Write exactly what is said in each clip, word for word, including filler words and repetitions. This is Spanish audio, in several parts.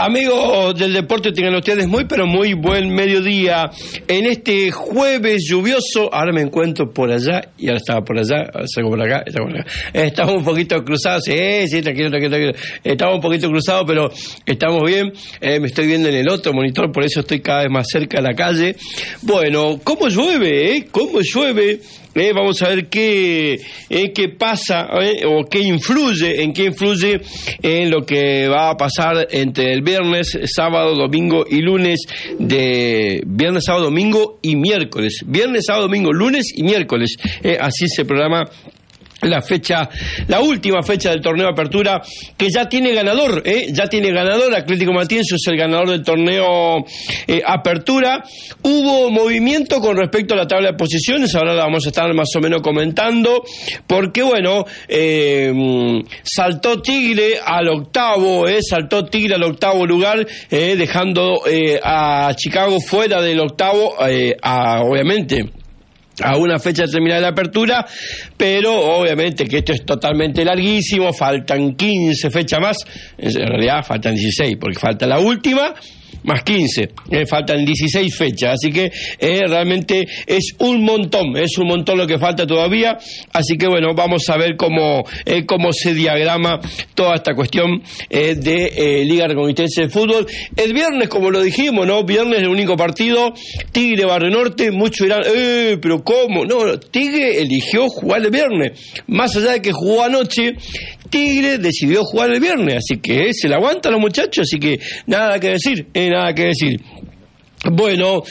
Amigos del deporte, tengan ustedes muy pero muy buen mediodía en este jueves lluvioso. Ahora me encuentro por allá y ahora estaba por allá, ahora salgo por acá, estaba por acá. Estamos un poquito cruzados, sí, sí, tranquilo, tranquilo, tranquilo. Estamos un poquito cruzados, pero estamos bien. Eh, me estoy viendo en el otro monitor, por eso estoy cada vez más cerca de la calle. Bueno, ¿cómo llueve, eh? ¿Cómo llueve? Eh, vamos a ver qué, eh, qué pasa eh, o qué influye, en qué influye en lo que va a pasar entre el viernes, sábado, domingo y lunes, de viernes, sábado, domingo y miércoles. Viernes, sábado, domingo, lunes y miércoles. Eh, así se programa la fecha, la última fecha del torneo de apertura, que ya tiene ganador, ¿eh? ya tiene ganador. Atlético Matienzo es el ganador del torneo eh, apertura. Hubo movimiento con respecto a la tabla de posiciones, ahora la vamos a estar más o menos comentando, porque bueno, eh, saltó Tigre al octavo, eh, saltó Tigre al octavo lugar, eh, dejando eh, a Chicago fuera del octavo, eh, a, obviamente a una fecha determinada de la apertura, pero obviamente que esto es totalmente larguísimo, faltan quince fechas más, en realidad faltan dieciséis, porque falta la última, más quince, eh, faltan dieciséis fechas, así que eh, realmente es un montón, es un montón lo que falta todavía, así que bueno, vamos a ver cómo, eh, cómo se diagrama toda esta cuestión eh, de eh, Liga Reconquista de Fútbol. El viernes, como lo dijimos, ¿no? Viernes el único partido, Tigre Barrio Norte, muchos dirán, eh, pero ¿cómo? No, Tigre eligió jugar el viernes, más allá de que jugó anoche, Tigre decidió jugar el viernes, así que eh, se la aguantan los muchachos, así que nada que decir, eh, nada que decir. Bueno,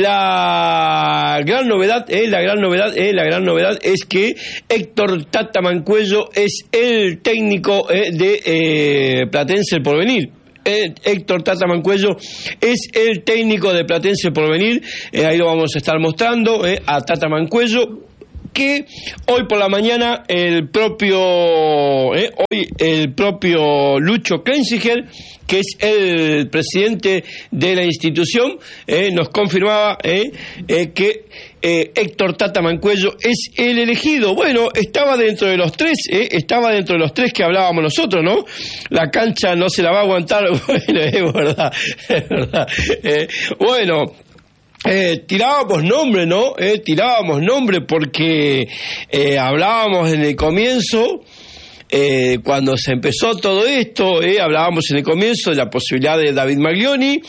la gran novedad, eh, la gran novedad, eh, la gran novedad es que Héctor Tata Mancuello es el técnico eh, de eh, Platense El Porvenir. Eh, Héctor Tata Mancuello es el técnico de Platense El Porvenir, eh, ahí lo vamos a estar mostrando eh, a Tata Mancuello, que hoy por la mañana el propio eh, hoy el propio Lucho Klenziger, que es el presidente de la institución, eh, nos confirmaba eh, eh, que eh, Héctor Tata Mancuello es el elegido. Bueno, estaba dentro de los tres, eh, estaba dentro de los tres que hablábamos nosotros, ¿no? La cancha no se la va a aguantar, bueno, es verdad, es verdad. Eh, bueno, Eh, tirábamos nombre, ¿no? Eh, tirábamos nombre porque eh, hablábamos en el comienzo, eh, cuando se empezó todo esto, eh, hablábamos en el comienzo de la posibilidad de David Maglioni,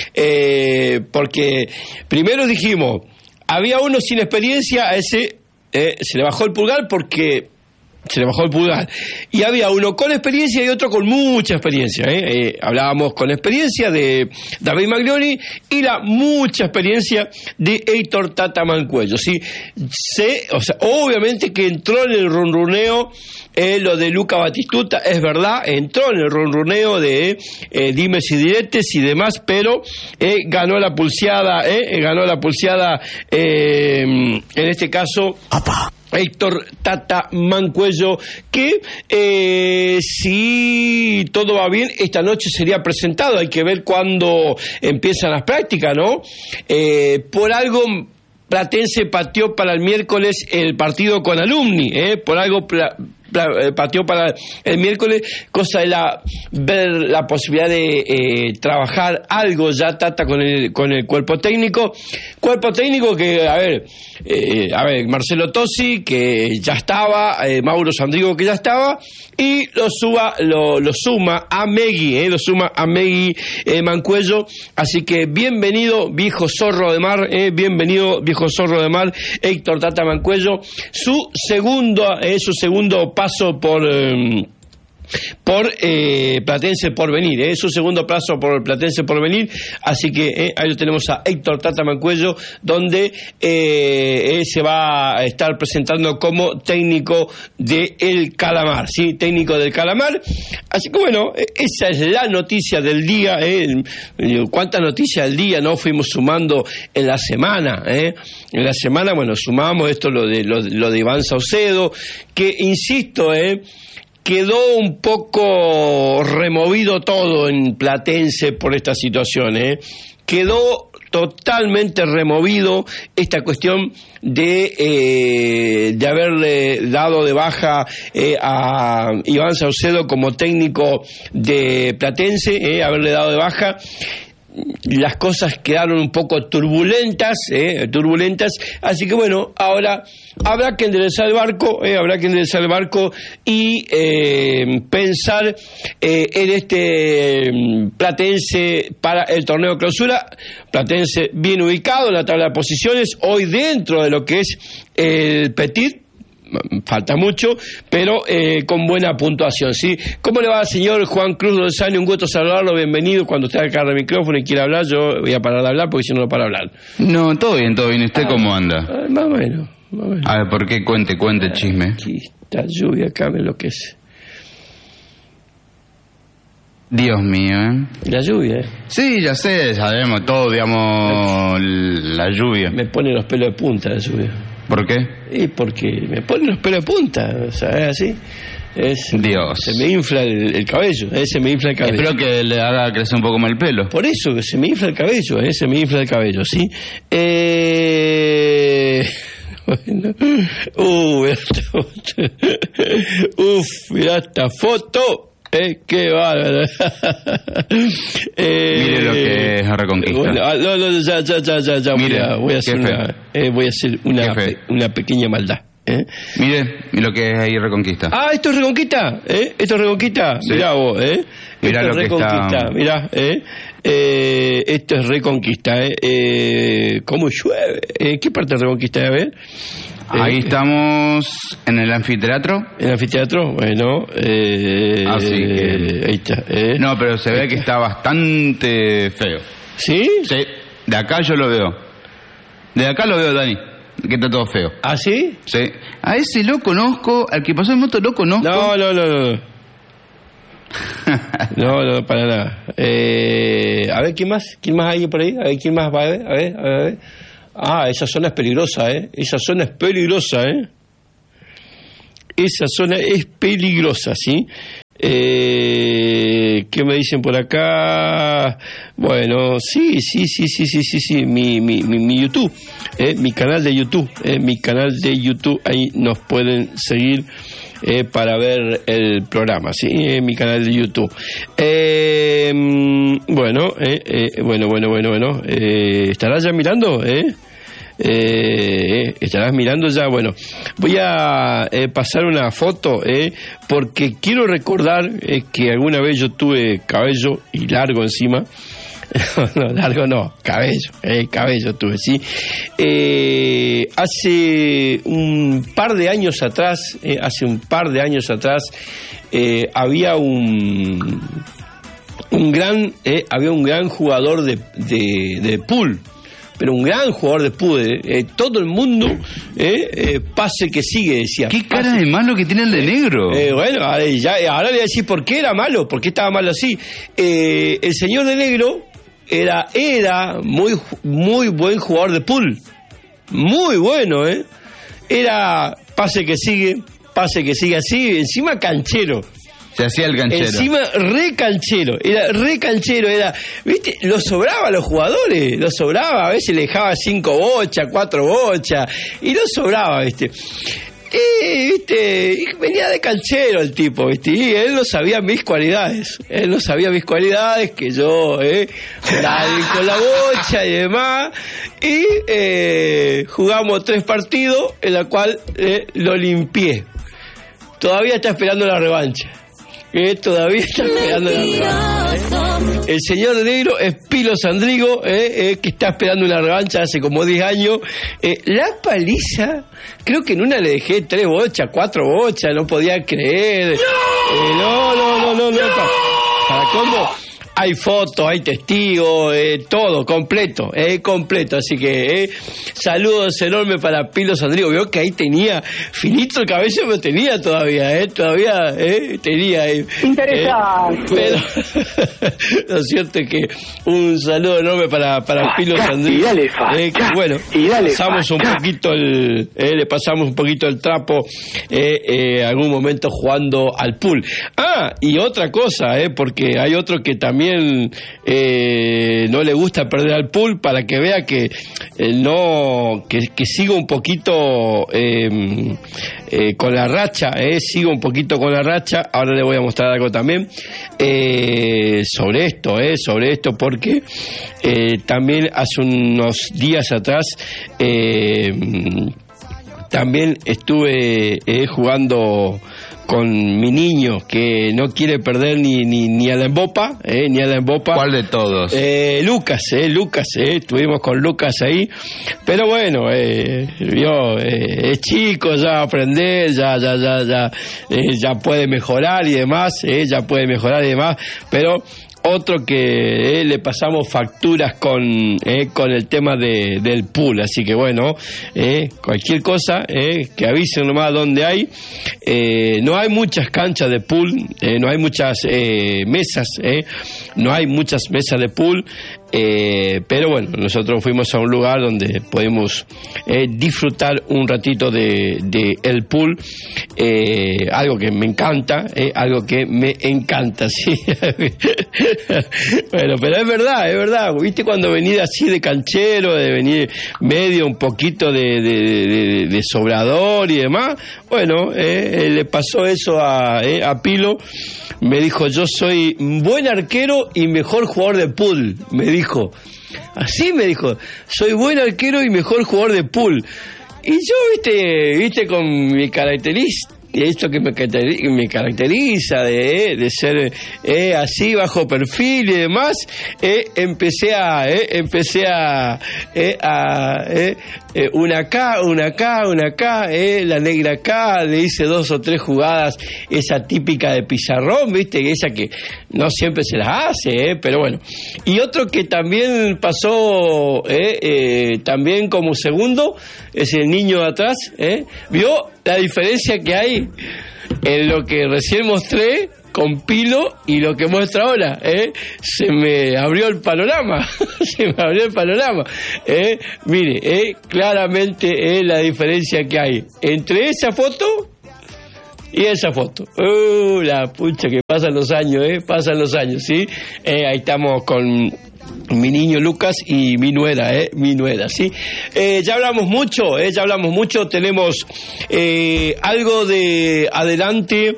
eh, porque primero dijimos, había uno sin experiencia, a ese eh, se le bajó el pulgar porque... se le bajó el pulgar, y había uno con experiencia y otro con mucha experiencia, ¿eh? Eh, hablábamos con experiencia de David Maglioni y la mucha experiencia de Héctor Tata Mancuello, ¿sí? Se, o sea, obviamente que entró en el runruneo eh, lo de Luca Batistuta, es verdad, entró en el runruneo de eh, dimes y diretes y demás, pero eh, ganó la pulseada, eh, ganó la pulseada eh, en este caso ¡Apa! Héctor Tata Mancuello, que eh, si todo va bien, esta noche sería presentado. Hay que ver cuándo empiezan las prácticas, ¿no? Eh, por algo Platense pateó para el miércoles el partido con Alumni, ¿eh? Por algo... Pla- pateó para el miércoles, cosa de la ver la posibilidad de eh, trabajar algo ya Tata con el con el cuerpo técnico, cuerpo técnico que a ver, eh, a ver Marcelo Tosi que ya estaba, eh, Mauro Sandrigo que ya estaba y lo suba lo, lo suma a Megui, eh, lo suma a Megui eh, Mancuello, así que bienvenido viejo zorro de mar, eh, bienvenido viejo zorro de mar Héctor Tata Mancuello, su segundo eh, su segundo paso por eh, por eh, Platense Porvenir, eh, su segundo paso por Platense Porvenir, así que eh, ahí lo tenemos a Héctor Tata Mancuello, donde eh, eh, se va a estar presentando como técnico de El Calamar, sí, técnico del Calamar, así que bueno, eh, esa es la noticia del día, eh, cuántas noticias del día no fuimos sumando en la semana, eh, en la semana, bueno, sumamos esto, lo de, lo, lo de Iván Saucedo, que insisto, eh, quedó un poco removido todo en Platense por esta situación, ¿eh? quedó totalmente removido esta cuestión de eh, de haberle dado de baja eh, a Iván Saucedo como técnico de Platense, eh, haberle dado de baja. Las cosas quedaron un poco turbulentas, eh, turbulentas, así que bueno, ahora habrá que enderezar el barco, eh, habrá que enderezar el barco y eh, pensar eh, en este eh, Platense para el torneo de clausura. Platense bien ubicado en la tabla de posiciones, hoy dentro de lo que es el Petit. Falta mucho, pero eh, con buena puntuación, ¿sí? ¿Cómo le va, señor Juan Cruz Dolzani? Un gusto saludarlo, bienvenido. Cuando usted acá al micrófono y quiera hablar, yo voy a parar de hablar porque si no, no para hablar. No, todo bien, todo bien. ¿Usted ah, cómo anda? Ah, más o menos, más o menos. A ver, ¿por qué? Cuente, cuente el chisme. Aquí está lluvia, acá me enloquece. Dios mío, ¿eh? La lluvia, ¿eh? Sí, ya sé, sabemos todo, digamos, la lluvia. Me pone los pelos de punta la lluvia. ¿Por qué? Y porque me pone los pelos de punta, o sea, es así. Es, Dios. Se me infla el, el cabello, eh, se me infla el cabello. Espero que le haga crecer un poco más el pelo. Por eso, que se me infla el cabello, eh, se me infla el cabello, ¿sí? Eh... Bueno. Uh, mirá esta foto. Uf, mirá esta foto. Eh, qué bárbaro. eh, Mire lo que es Reconquista. Bueno, no, no, ya, ya, ya, ya, ya. Mire, voy a, voy a hacer una, eh, voy a hacer una, pe, una pequeña maldad. ¿eh? Mire lo que es ahí Reconquista. Ah, esto es Reconquista, ¿eh? Esto es Reconquista. Sí. Mirá vos, ¿eh? Mirá esto lo es que Reconquista, está... mirá, ¿eh? Eh, esto es Reconquista, ¿eh? eh ¿Cómo llueve? ¿Eh? ¿Qué parte de Reconquista? A ver. Ahí eh, estamos en el anfiteatro. ¿En el anfiteatro? Bueno. Eh, Así que... Ahí está. ¿eh? No, pero se ve que está bastante feo. ¿Sí? Sí. De acá yo lo veo. De acá lo veo, Dani. Que está todo feo. ¿Ah, sí? Sí. A ese lo conozco, al que pasó en moto lo conozco. No, no, no, no. No, no, para nada. Eh, a ver, ¿quién más? ¿Quién más hay por ahí? A ver, ¿quién más va a ver? A ver, a ver, a ver. Ah, esa zona es peligrosa, ¿eh? Esa zona es peligrosa, ¿eh? Esa zona es peligrosa, ¿sí? Eh, ¿Qué me dicen por acá? Bueno, sí, sí, sí, sí, sí, sí, sí, mi, mi, mi, mi YouTube, eh, mi canal de YouTube, eh, mi canal de YouTube, ahí nos pueden seguir eh, para ver el programa, sí, eh, mi canal de YouTube. Eh, bueno, eh, eh, bueno, bueno, bueno, bueno, eh, ¿estarás ya mirando, eh? Eh, estarás mirando ya. Bueno, voy a eh, pasar una foto eh, porque quiero recordar eh, que alguna vez yo tuve cabello y largo encima. No, largo no, cabello, eh, cabello tuve, sí. Eh, hace un par de años atrás, eh, hace un par de años atrás, eh, había un un gran, eh, había un gran jugador de de, de pool. Pero un gran jugador de pool, eh, eh, todo el mundo, eh, eh, pase que sigue, decía. ¿Qué cara pase. De malo que tiene el de negro? Eh, bueno, ahora, ya, ahora le voy a decir por qué era malo, por qué estaba malo así. Eh, el señor de negro era, era muy, muy buen jugador de pool, muy bueno, ¿eh? Era pase que sigue, pase que sigue así, encima canchero. Se hacía el canchero. Encima re canchero, era re canchero, era, viste, lo sobraba a los jugadores, lo sobraba, a veces le dejaba cinco bochas, cuatro bochas, y lo sobraba, viste. Y, viste, y venía de canchero el tipo, viste, y él no sabía mis cualidades, él no sabía mis cualidades, que yo, eh, con la bocha y demás, y eh, jugamos tres partidos, en la cual eh, lo limpié. Todavía está esperando la revancha. Que todavía está esperando la revancha. El señor de negro es Pilo Sandrigo, eh, eh, que está esperando una revancha hace como diez años. Eh, la paliza, creo que en una le dejé tres bochas, cuatro bochas, no podía creer. ¡No! Eh, no, no, no, no, no. ¿Para, para cómo? Hay fotos, hay testigos, eh, todo, completo, eh, completo. Así que eh, saludos enormes para Pilo Sandrigo. Veo que ahí tenía finito el cabello, pero tenía todavía, eh, todavía eh, tenía. Eh, Interesante. Eh, pero lo cierto es que un saludo enorme para, para Pilo Sandrigo. Y dale, eh, que, bueno, y dale, pasamos un poquito el, eh, le pasamos un poquito el trapo, eh, eh, algún momento jugando al pool. Ah, y otra cosa, eh, porque hay otro que también también eh, no le gusta perder al pool, para que vea que eh, no que, que siga un poquito eh, eh, con la racha, eh, siga un poquito con la racha. Ahora le voy a mostrar algo también eh, sobre esto, eh, sobre esto, porque eh, también hace unos días atrás eh, también estuve eh, jugando con mi niño, que no quiere perder ni ni, ni a la embopa, eh, ni a la embopa. ¿Cuál de todos? Eh, Lucas, eh, Lucas, eh, estuvimos con Lucas ahí, pero bueno, eh, vio, eh, es chico, ya aprender, ya, ya, ya, ya, eh, ya puede mejorar y demás, eh, ya puede mejorar y demás, pero otro que eh, le pasamos facturas con eh, con el tema de, del pool, así que bueno, eh, cualquier cosa, eh, que avisen nomás dónde hay. Eh, no hay muchas canchas de pool, eh, no hay muchas eh, mesas, eh, no hay muchas mesas de pool, eh, pero bueno, nosotros fuimos a un lugar donde podemos eh, disfrutar un ratito de, de el pool, eh, algo que me encanta, eh, algo que me encanta, sí. Bueno, pero es verdad, es verdad, viste, cuando venís así de canchero, de venir medio un poquito de, de, de, de sobrador y demás, bueno, eh, le pasó eso a, eh, a Pilo, me dijo, yo soy buen arquero y mejor jugador de pool, me dijo, así me dijo, soy buen arquero y mejor jugador de pool, y yo, viste, viste, con mi característica, esto que me, me caracteriza de, de ser eh, así bajo perfil y demás, eh, empecé a eh, empecé a, eh, a eh, eh, una acá, una acá, una acá, eh, la negra acá, le hice dos o tres jugadas, esa típica de pizarrón, viste, esa que no siempre se las hace, eh, pero bueno. Y otro que también pasó eh, eh, también como segundo es el niño de atrás, eh, vio la diferencia que hay en lo que recién mostré con Pilo y lo que muestra ahora, ¿eh? Se me abrió el panorama, se me abrió el panorama, ¿eh? Mire, ¿eh? Claramente es eh, la diferencia que hay entre esa foto y esa foto. Uh, la pucha que pasan los años, ¿eh? Pasan los años, ¿sí? Eh, ahí estamos con mi niño Lucas y mi nuera, eh, mi nuera, ¿sí? Eh, ya hablamos mucho, eh, ya hablamos mucho, tenemos eh, algo de adelante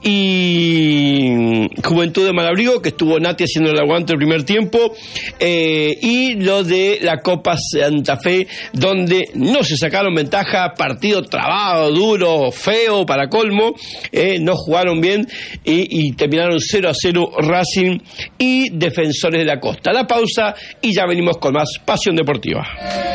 y Juventud de Malabrigo, que estuvo Nati haciendo el aguante el primer tiempo, eh, y lo de la Copa Santa Fe, donde no se sacaron ventaja, partido trabado, duro, feo, para colmo, eh, no jugaron bien y, y terminaron cero a cero Racing y Defensores de la Costa. La pausa y ya venimos con más Pasión Deportiva.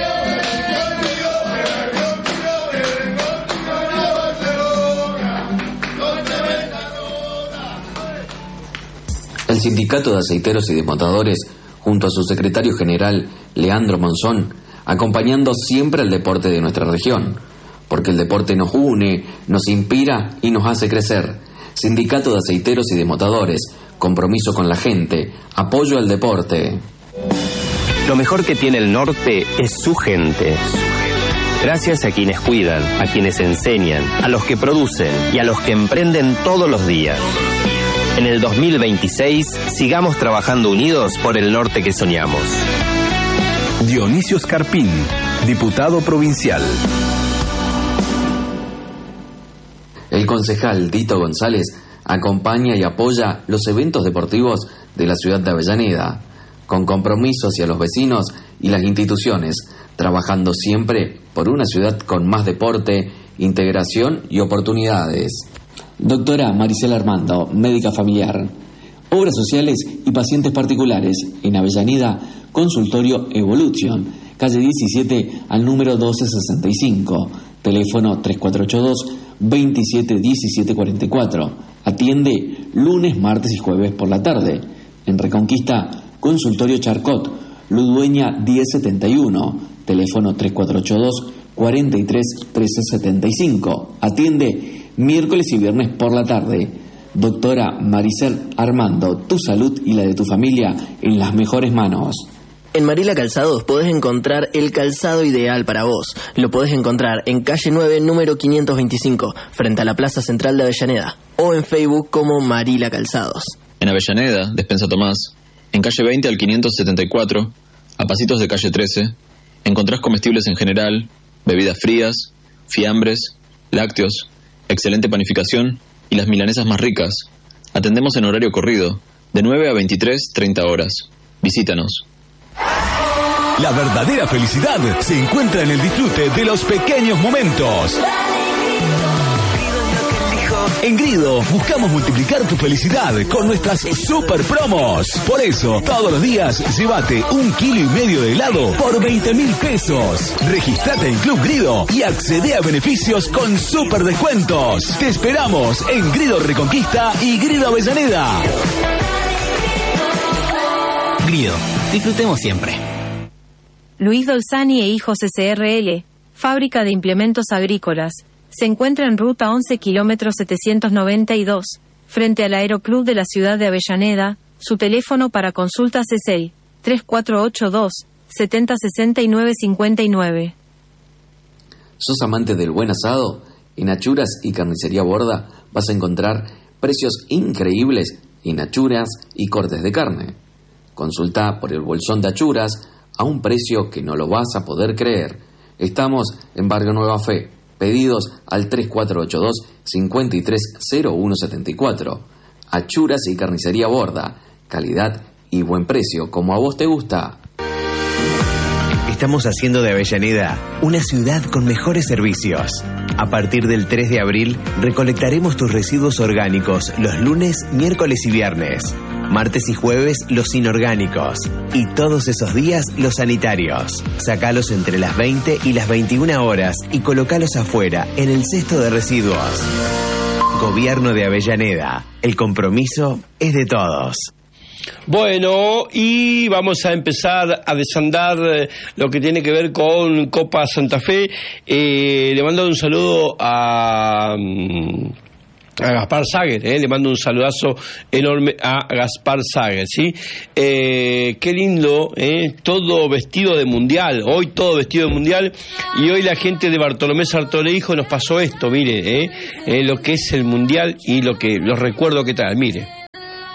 El Sindicato de Aceiteros y Desmontadores, junto a su secretario general Leandro Monzón, acompañando siempre al deporte de nuestra región, porque el deporte nos une, nos inspira y nos hace crecer. Sindicato de Aceiteros y Desmontadores, compromiso con la gente, apoyo al deporte. Lo mejor que tiene el norte es su gente. Gracias a quienes cuidan, a quienes enseñan, a los que producen y a los que emprenden todos los días. En el dos mil veintiséis, sigamos trabajando unidos por el norte que soñamos. Dionisio Scarpín, diputado provincial. El concejal Dito González acompaña y apoya los eventos deportivos de la ciudad de Avellaneda, con compromiso hacia los vecinos y las instituciones, trabajando siempre por una ciudad con más deporte, integración y oportunidades. Doctora Maricela Armando, médica familiar. Obras sociales y pacientes particulares en Avellaneda, consultorio Evolution, calle diecisiete al número doce sesenta y cinco, teléfono tres cuatro ocho dos, veintisiete diecisiete cuarenta y cuatro. Atiende lunes, martes y jueves por la tarde. En Reconquista, consultorio Charcot, Ludueña diez setenta y uno, teléfono tres cuatro ocho dos, cuarenta y tres trece setenta y cinco. Atiende miércoles y viernes por la tarde. Doctora Maricel Armando, tu salud y la de tu familia en las mejores manos. En Marila Calzados podés encontrar el calzado ideal para vos. Lo podés encontrar en calle nueve, número quinientos veinticinco, frente a la Plaza Central de Avellaneda, o en Facebook como Marila Calzados. En Avellaneda, Despensa Tomás, En calle veinte al quinientos setenta y cuatro, a pasitos de calle trece, encontrás comestibles en general, bebidas frías, fiambres, lácteos, excelente panificación y las milanesas más ricas. Atendemos en horario corrido, de nueve a veintitrés, treinta horas. Visítanos. La verdadera felicidad se encuentra en el disfrute de los pequeños momentos. En Grido buscamos multiplicar tu felicidad con nuestras super promos. Por eso, todos los días, llévate un kilo y medio de helado por veinte mil pesos. Registrate en Club Grido y accede a beneficios con super descuentos. Te esperamos en Grido Reconquista y Grido Avellaneda. Grido, disfrutemos siempre. Luis Dolzani e Hijos S R L, fábrica de implementos agrícolas. Se encuentra en ruta once kilómetros setecientos noventa y dos, frente al Aeroclub de la ciudad de Avellaneda. Su teléfono para consultas es el tres cuatro ocho dos, siete cero seis nueve cinco nueve. ¿Sos amante del buen asado? En Achuras y Carnicería Borda vas a encontrar precios increíbles en achuras y cortes de carne. Consulta por el bolsón de Achuras a un precio que no lo vas a poder creer. Estamos en Barrio Nueva Fe. Pedidos al tres cuatro ocho dos, cinco tres cero uno siete cuatro. Achuras y Carnicería Borda. Calidad y buen precio, como a vos te gusta. Estamos haciendo de Avellaneda una ciudad con mejores servicios. A partir del tres de abril, recolectaremos tus residuos orgánicos los lunes, miércoles y viernes. Martes y jueves, los inorgánicos. Y todos esos días, los sanitarios. Sacalos entre las veinte y las veintiuna horas y colocalos afuera, en el cesto de residuos. Gobierno de Avellaneda. El compromiso es de todos. Bueno, y vamos a empezar a desandar eh, lo que tiene que ver con Copa Santa Fe. Eh, le mando un saludo a... Um, a Gaspar Sager, eh, le mando un saludazo enorme a Gaspar Sager, ¿sí? Eh, qué lindo, eh, todo vestido de mundial, hoy todo vestido de mundial, y hoy la gente de Bartolomé Sartore Hijo nos pasó esto, mire, eh, eh, lo que es el mundial y lo que los recuerdos que trae, mire.